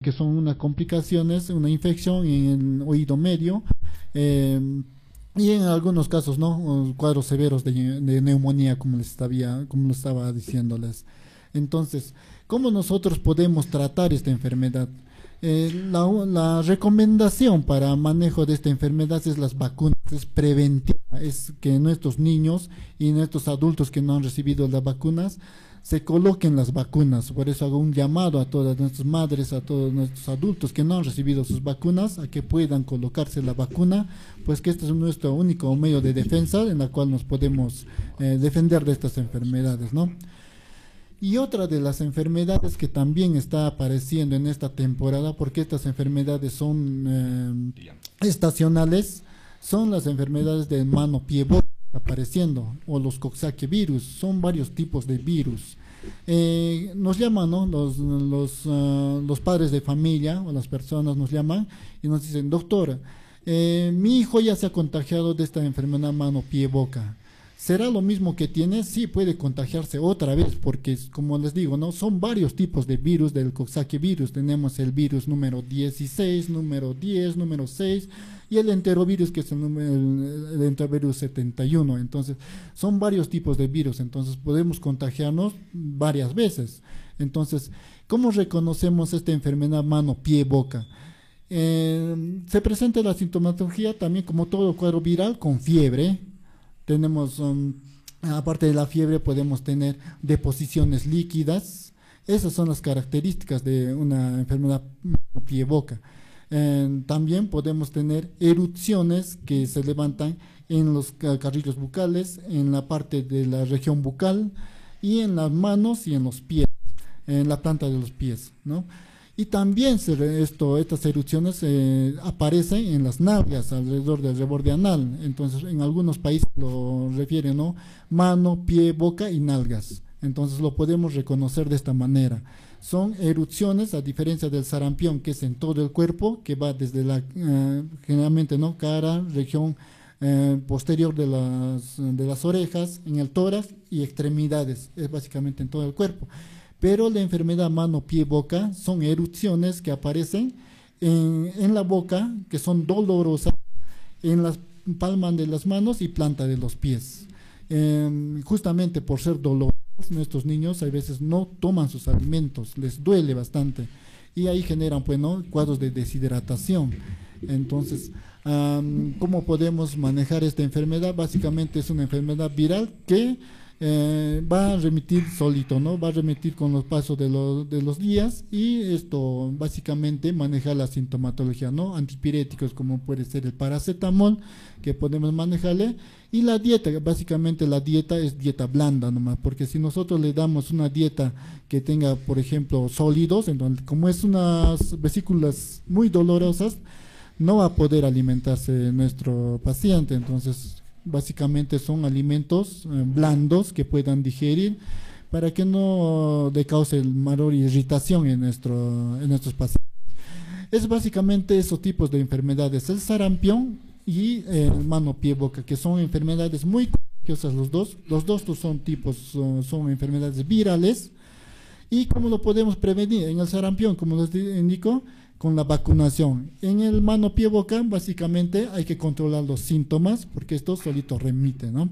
que son unas complicaciones, una infección en el oído medio, y en algunos casos, ¿no? Cuadros severos de neumonía, como lo estaba diciéndoles. Entonces, ¿cómo nosotros podemos tratar esta enfermedad? La recomendación para manejo de esta enfermedad es las vacunas, es preventiva, es que nuestros niños y nuestros adultos que no han recibido las vacunas se coloquen las vacunas. Por eso hago un llamado a todas nuestras madres, a todos nuestros adultos que no han recibido sus vacunas, a que puedan colocarse la vacuna, pues que este es nuestro único medio de defensa en la cual nos podemos defender de estas enfermedades, ¿no? Y otra de las enfermedades que también está apareciendo en esta temporada, porque estas enfermedades son estacionales, son las enfermedades de mano, pie, boca apareciendo, o los Coxsackie virus. Son varios tipos de virus. Nos llaman, ¿no? Los padres de familia o las personas nos llaman y nos dicen: doctor, mi hijo ya se ha contagiado de esta enfermedad mano, pie, boca. ¿Será lo mismo que tiene? Sí, puede contagiarse otra vez, porque como les digo, ¿no? Son varios tipos de virus del Coxsackie virus. Tenemos el virus número 16, número 10, número 6 y el enterovirus, que es el enterovirus 71. Entonces, son varios tipos de virus, entonces podemos contagiarnos varias veces. Entonces, ¿cómo reconocemos esta enfermedad mano, pie, boca? Se presenta la sintomatología también como todo cuadro viral, con fiebre. Tenemos, aparte de la fiebre, podemos tener deposiciones líquidas. Esas son las características de una enfermedad pie-boca. También podemos tener erupciones que se levantan en los carrilos bucales, en la parte de la región bucal y en las manos y en los pies, en la planta de los pies, ¿no? Y también estas erupciones aparecen en las nalgas, alrededor del reborde anal. Entonces, en algunos países lo refieren, ¿no? Mano, pie, boca y nalgas. Entonces, lo podemos reconocer de esta manera. Son erupciones, a diferencia del sarampión, que es en todo el cuerpo, que va desde generalmente, ¿no? Cara, región posterior de las orejas, en el tórax y extremidades. Es básicamente en todo el cuerpo. Pero la enfermedad mano, pie, boca son erupciones que aparecen en la boca, que son dolorosas, en las palmas de las manos y planta de los pies. Justamente por ser dolorosas, nuestros niños a veces no toman sus alimentos, les duele bastante y ahí generan, pues, ¿no? Cuadros de deshidratación. Entonces, ¿cómo podemos manejar esta enfermedad? Básicamente es una enfermedad viral que va a remitir solito, ¿no? Va a remitir con los pasos de los días, y esto básicamente maneja la sintomatología, ¿no? Antipiréticos como puede ser el paracetamol, que podemos manejarle, y la dieta, básicamente la dieta es dieta blanda nomás, porque si nosotros le damos una dieta que tenga, por ejemplo, sólidos, entonces, como es unas vesículas muy dolorosas, no va a poder alimentarse nuestro paciente. Entonces, básicamente son alimentos blandos que puedan digerir para que no le cause mayor irritación en nuestros pacientes. Es básicamente esos tipos de enfermedades, el sarampión y el mano, pie, boca, que son enfermedades muy contagiosas los dos. Los dos son enfermedades virales. ¿Y cómo lo podemos prevenir? En el sarampión, como les indico, con la vacunación. En el mano, pie, boca, básicamente hay que controlar los síntomas, porque esto solito remite, ¿no?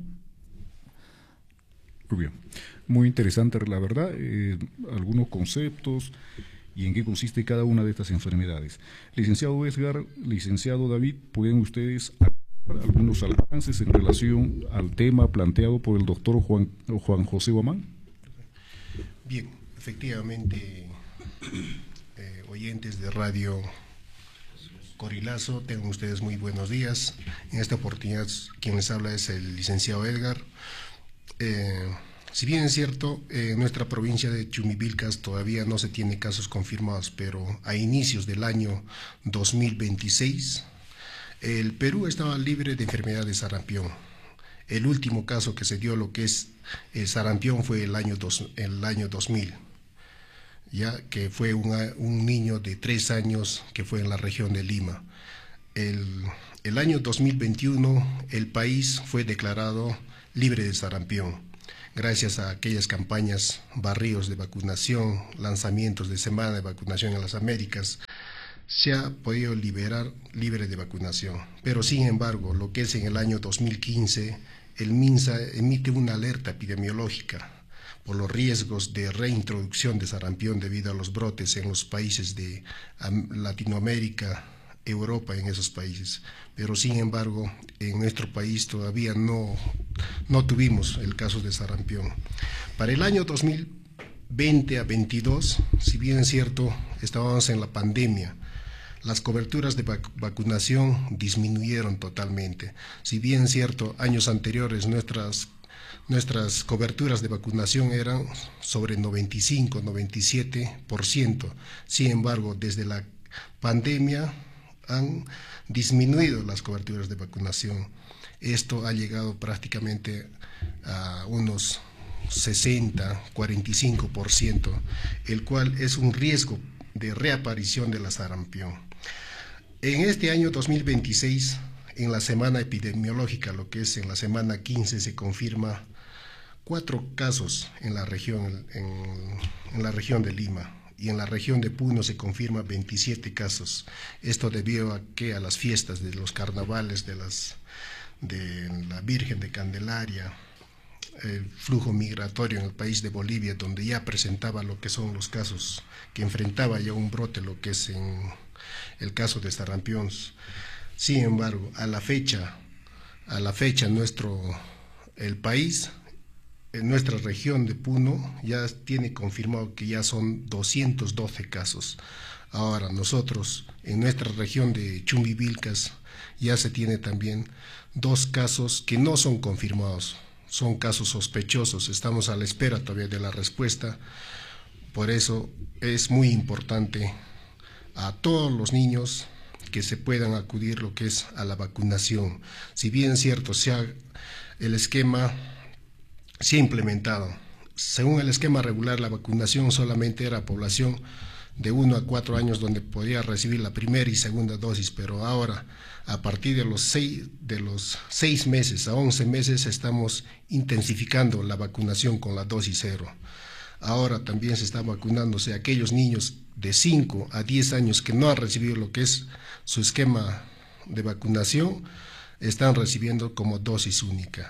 Muy bien, muy interesante la verdad, algunos conceptos y en qué consiste cada una de estas enfermedades. Licenciado Edgar, licenciado David, ¿pueden ustedes dar algunos alcances en relación al tema planteado por el doctor Juan José Guamán? Bien, efectivamente, oyentes de Radio Corilazo, tengan ustedes muy buenos días. En esta oportunidad quien les habla es el licenciado Edgar. Si bien es cierto, en nuestra provincia de Chumivilcas todavía no se tiene casos confirmados, pero a inicios del año 2026 el Perú estaba libre de enfermedad de sarampión. El último caso que se dio lo que es el sarampión fue el año 2000. Ya que fue un niño de 3 años que fue en la región de Lima. El año 2021 el país fue declarado libre de sarampión, gracias a aquellas campañas, barrios de vacunación, lanzamientos de semana de vacunación en las Américas, se ha podido liberar libre de vacunación. Pero sin embargo, lo que es en el año 2015, el MINSA emite una alerta epidemiológica por los riesgos de reintroducción de sarampión debido a los brotes en los países de Latinoamérica, Europa, en esos países. Pero sin embargo, en nuestro país todavía no tuvimos el caso de sarampión. Para el año 2020 a 22, si bien es cierto, estábamos en la pandemia, las coberturas de vacunación disminuyeron totalmente. Si bien es cierto, años anteriores nuestras coberturas de vacunación eran sobre 95, 97%. Sin embargo, desde la pandemia han disminuido las coberturas de vacunación. Esto ha llegado prácticamente a unos 60, 45%, el cual es un riesgo de reaparición de la sarampión. En este año 2026, en la semana epidemiológica, lo que es en la semana 15, se confirma 4 casos en la región de Lima, y en la región de Puno se confirma 27 casos. Esto debido a las fiestas de los carnavales de la Virgen de Candelaria, el flujo migratorio en el país de Bolivia, donde ya presentaba lo que son los casos, que enfrentaba ya un brote, lo que es en el caso de sarampión. Sin embargo, a la fecha el país, en nuestra región de Puno, ya tiene confirmado que ya son 212 casos. Ahora nosotros, en nuestra región de Chumbivilcas, ya se tiene también 2 casos que no son confirmados, son casos sospechosos. Estamos a la espera todavía de la respuesta. Por eso es muy importante a todos los niños que se puedan acudir lo que es a la vacunación. Si bien es cierto, el esquema se ha implementado. Según el esquema regular, la vacunación solamente era población de 1 a 4 años donde podía recibir la primera y segunda dosis, pero ahora, a partir de los 6 meses a 11 meses, estamos intensificando la vacunación con la dosis 0. Ahora también se está vacunándose a aquellos niños de 5 a 10 años que no han recibido lo que es su esquema de vacunación, están recibiendo como dosis única.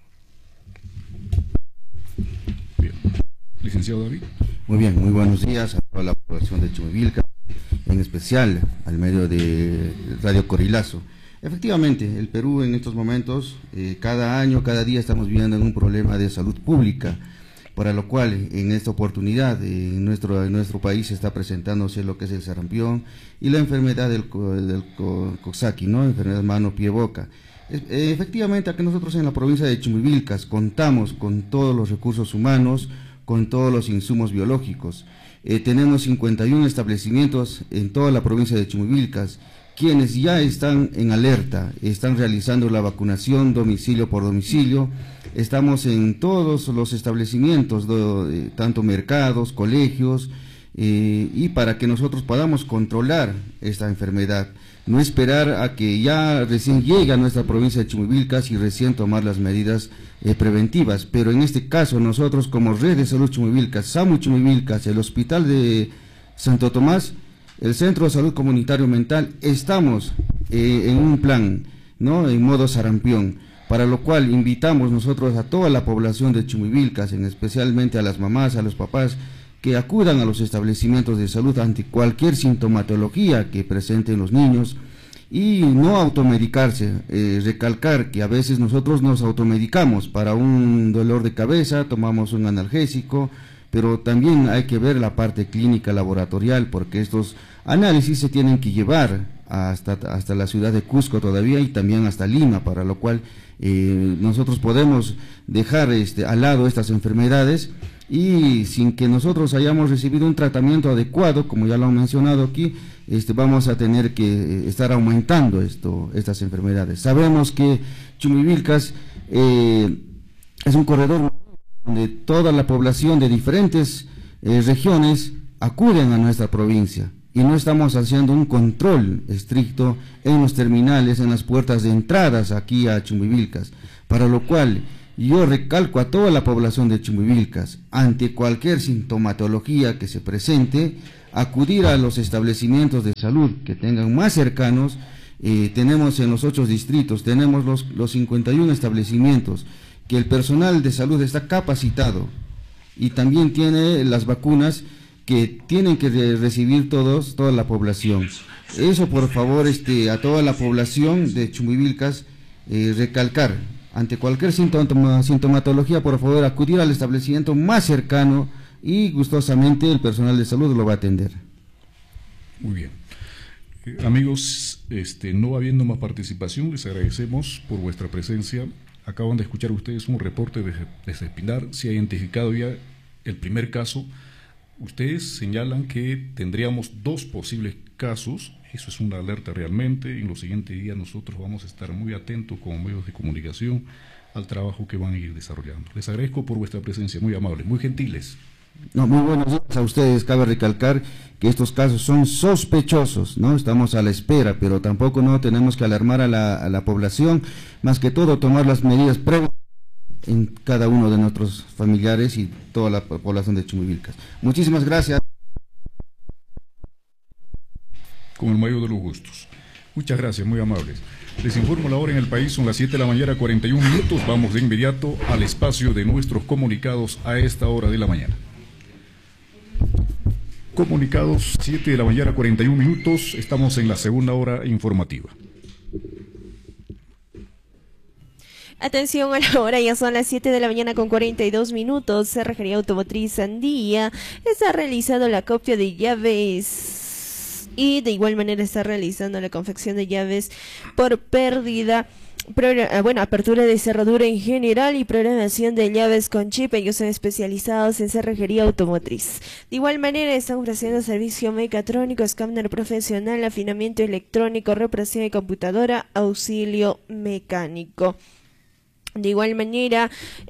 Bien. Licenciado David. Muy bien, muy buenos días a toda la población de Chumbivilcas, en especial al medio de Radio Corilazo. Efectivamente, el Perú en estos momentos, cada año, cada día estamos viviendo en un problema de salud pública, para lo cual en esta oportunidad en nuestro país está presentándose lo que es el sarampión y la enfermedad del Coxsackie, ¿no? Enfermedad mano, pie, boca. Efectivamente, aquí nosotros en la provincia de Chumbivilcas contamos con todos los recursos humanos, con todos los insumos biológicos. Tenemos 51 establecimientos en toda la provincia de Chumbivilcas, quienes ya están en alerta, están realizando la vacunación domicilio por domicilio. Estamos en todos los establecimientos, tanto mercados, colegios, y para que nosotros podamos controlar esta enfermedad, no esperar a que ya recién llegue a nuestra provincia de Chumbivilcas y recién tomar las medidas preventivas. Pero en este caso nosotros como Red de Salud Chumbivilcas, SAMU Chumbivilcas, el Hospital de Santo Tomás, el Centro de Salud Comunitario Mental, estamos en un plan, ¿no?, en modo sarampión, para lo cual invitamos nosotros a toda la población de Chumbivilcas, especialmente a las mamás, a los papás, que acudan a los establecimientos de salud ante cualquier sintomatología que presenten los niños y no automedicarse. Recalcar que a veces nosotros nos automedicamos para un dolor de cabeza, tomamos un analgésico, pero también hay que ver la parte clínica laboratorial, porque estos análisis se tienen que llevar hasta la ciudad de Cusco todavía y también hasta Lima, para lo cual nosotros podemos dejar al lado estas enfermedades y sin que nosotros hayamos recibido un tratamiento adecuado, como ya lo han mencionado aquí, vamos a tener que estar aumentando estas enfermedades. Sabemos que Chumbivilcas es un corredor donde toda la población de diferentes regiones acuden a nuestra provincia y no estamos haciendo un control estricto en los terminales, en las puertas de entradas aquí a Chumbivilcas, para lo cual yo recalco a toda la población de Chumbivilcas, ante cualquier sintomatología que se presente, acudir a los establecimientos de salud que tengan más cercanos. Tenemos en los 8 distritos, tenemos los 51 establecimientos, que el personal de salud está capacitado y también tiene las vacunas que tienen que recibir toda la población. Eso, por favor, a toda la población de Chumbivilcas, recalcar, ante cualquier sintomatología, por favor, acudir al establecimiento más cercano y gustosamente el personal de salud lo va a atender. Muy bien. Amigos, no habiendo más participación, les agradecemos por vuestra presencia. Acaban de escuchar ustedes un reporte desde Pinar. Se ha identificado ya el primer caso. Ustedes señalan que tendríamos 2 posibles casos. Eso es una alerta realmente. En los siguientes días nosotros vamos a estar muy atentos como medios de comunicación al trabajo que van a ir desarrollando. Les agradezco por vuestra presencia, muy amables, muy gentiles. No, muy buenos días a ustedes. Cabe recalcar que estos casos son sospechosos, ¿no? Estamos a la espera, pero tampoco no tenemos que alarmar a la población, más que todo tomar las medidas previas en cada uno de nuestros familiares y toda la población de Chumbivilcas. Muchísimas gracias. Con el mayor de los gustos. Muchas gracias, muy amables. Les informo la hora en el país, son las 7 de la mañana, 41 minutos. Vamos de inmediato al espacio de nuestros comunicados a esta hora de la mañana. Comunicados, 7 de la mañana, 41 minutos. Estamos en la segunda hora informativa. Atención a la hora, ya son las 7 de la mañana con 42 minutos. Cerrajería Automotriz Andía está realizando la copia de llaves y de igual manera está realizando la confección de llaves por pérdida. Apertura de cerradura en general y programación de llaves con chip. Ellos son especializados en cerrajería automotriz. De igual manera están ofreciendo servicio mecatrónico, escáner profesional, afinamiento electrónico, reparación de computadora, auxilio mecánico. De igual manera,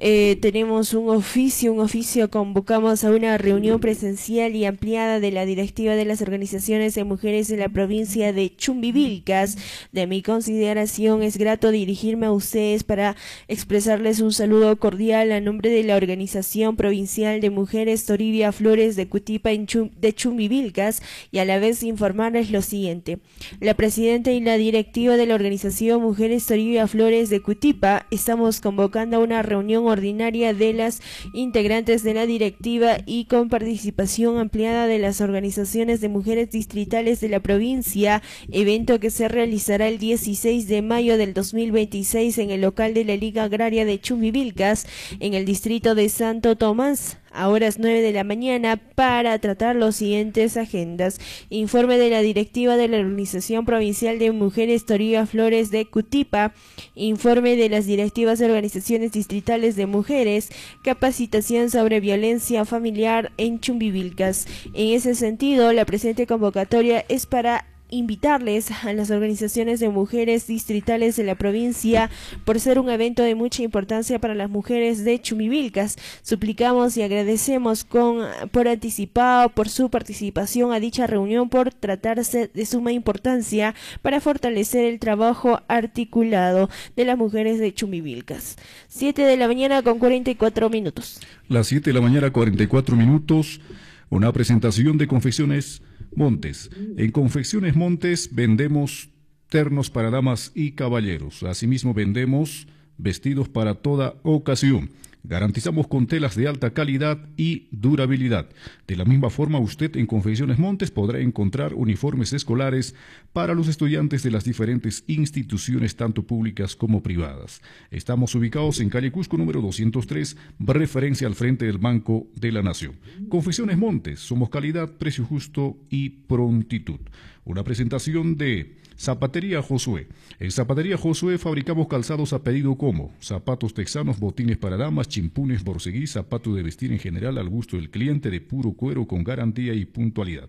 tenemos un oficio, convocamos a una reunión presencial y ampliada de la directiva de las organizaciones de mujeres de la provincia de Chumbivilcas. De mi consideración es grato dirigirme a ustedes para expresarles un saludo cordial a nombre de la Organización Provincial de Mujeres Toribia Flores de Cutipa de Chumbivilcas y a la vez informarles lo siguiente. La presidenta y la directiva de la Organización Mujeres Toribia Flores de Cutipa estamos convocando a una reunión ordinaria de las integrantes de la directiva y con participación ampliada de las organizaciones de mujeres distritales de la provincia, evento que se realizará el 16 de mayo del 2026 en el local de la Liga Agraria de Chumbivilcas, en el distrito de Santo Tomás, a horas 9 de la mañana para tratar los siguientes agendas. Informe de la directiva de la Organización Provincial de Mujeres Toribia Flores de Cutipa, informe de las directivas de organizaciones distritales de mujeres, capacitación sobre violencia familiar en Chumbivilcas. En ese sentido, la presente convocatoria es para invitarles a las organizaciones de mujeres distritales de la provincia por ser un evento de mucha importancia para las mujeres de Chumbivilcas. Suplicamos y agradecemos por anticipado por su participación a dicha reunión por tratarse de suma importancia para fortalecer el trabajo articulado de las mujeres de Chumbivilcas. 7 de la mañana con 44 minutos. Las 7 de la mañana, 44 minutos. Una presentación de Confecciones Montes. En Confecciones Montes vendemos ternos para damas y caballeros. Asimismo vendemos vestidos para toda ocasión. Garantizamos con telas de alta calidad y durabilidad. De la misma forma, usted en Confecciones Montes podrá encontrar uniformes escolares para los estudiantes de las diferentes instituciones, tanto públicas como privadas. Estamos ubicados en calle Cusco número 203, referencia al frente del Banco de la Nación. Confecciones Montes, somos calidad, precio justo y prontitud. Una presentación de Zapatería Josué. En Zapatería Josué fabricamos calzados a pedido como zapatos texanos, botines para damas, chimpunes, borceguí, zapatos de vestir en general al gusto del cliente de puro cuero con garantía y puntualidad.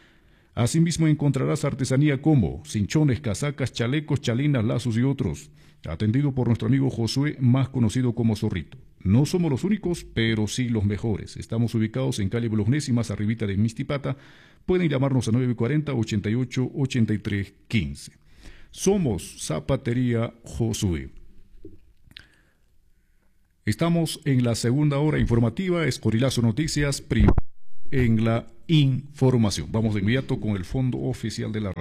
Asimismo encontrarás artesanía como cinchones, casacas, chalecos, chalinas, lazos y otros. Atendido por nuestro amigo Josué, más conocido como Zorrito. No somos los únicos, pero sí los mejores. Estamos ubicados en calle Bolognes y más arribita de Mistipata. Pueden llamarnos a 940-88-83-15. Somos Zapatería Josué. Estamos en la segunda hora informativa, Escorilazo Noticias, en la información. Vamos de inmediato con el fondo oficial de la